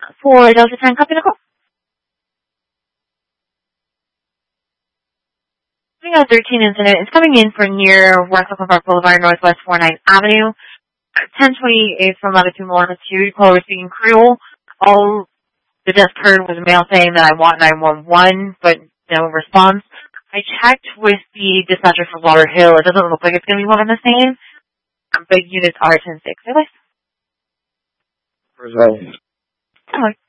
For Delta 10 Company Nicole. We got a 13 incident. It's coming in from near West Oakland Park Boulevard, Northwest 49th Avenue. 1028 from latitude longitude. Caller was speaking Creole. All the desk heard was a male saying that I want 911, but no response. I checked with the dispatcher for Water Hill. It doesn't look like it's going to be one and the same, but units are 10-6. Precise.